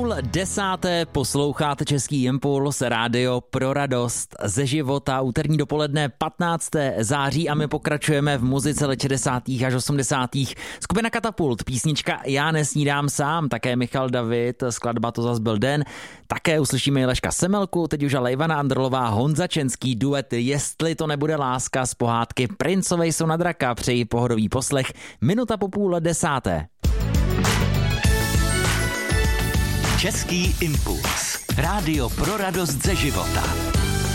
9:30 posloucháte Český impuls, rádio pro radost ze života, úterní dopoledne 15. září a my pokračujeme v muzice let 60. až 80. Skupina Katapult, písnička Já nesnídám sám, také Michal David, skladba To zas byl den, také uslyšíme Leška Semelku, teď už ale Ivana Andrlová, Honza Čenský, duet Jestli to nebude láska z pohádky Princové jsou na draka, přeji pohodový poslech, 9:45. Český impuls. Rádio pro radost ze života.